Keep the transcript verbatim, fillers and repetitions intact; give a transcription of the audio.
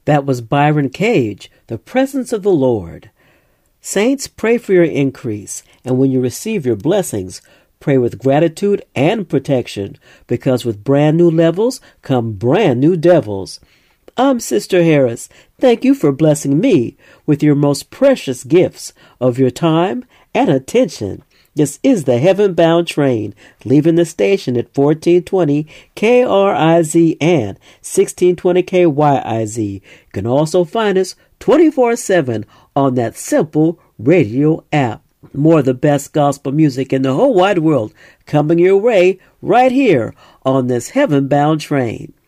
That was Byron Cage, The Presence of the Lord. Saints, pray for your increase, and when you receive your blessings, pray with gratitude and protection, because with brand new levels come brand new devils. I'm Sister Harris. Thank you for blessing me with your most precious gifts of your time and attention. This is the Heaven-Bound Train, leaving the station at fourteen twenty K R I Z and sixteen twenty K Y I Z. You can also find us twenty-four seven on that simple radio app. More of the best gospel music in the whole wide world coming your way right here on this Heaven-Bound Train.